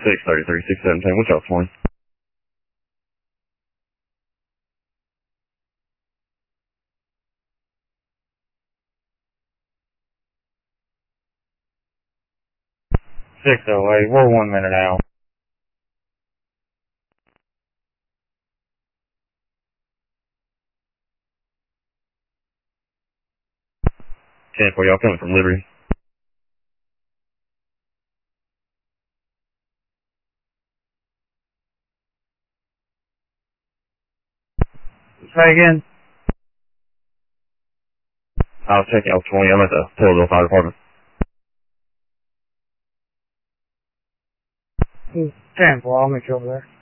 633, 617, what's up, 20? We're 1 minute out. For y'all coming from Liberty. Say again? I'll check out 20. I'm at the Taylorville Fire Department. 10-4, I'll meet you over there.